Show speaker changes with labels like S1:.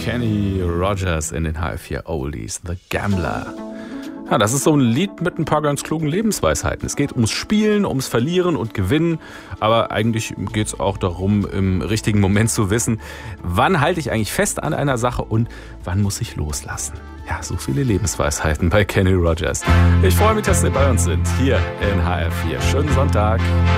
S1: Kenny Rogers in den HR4 Oldies, The Gambler. Ja, das ist so ein Lied mit ein paar ganz klugen Lebensweisheiten. Es geht ums Spielen, ums Verlieren und Gewinnen, aber eigentlich geht es auch darum, im richtigen Moment zu wissen, wann halte ich eigentlich fest an einer Sache und wann muss ich loslassen. Ja, so viele Lebensweisheiten bei Kenny Rogers. Ich freue mich, dass Sie bei uns sind, hier in HR4. Schönen Sonntag.